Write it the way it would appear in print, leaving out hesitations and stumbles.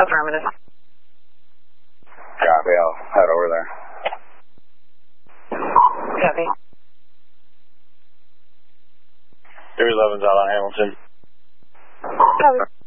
Affirmative. Copy, I'll head over there. Copy. 311's out on Hamilton. Copy.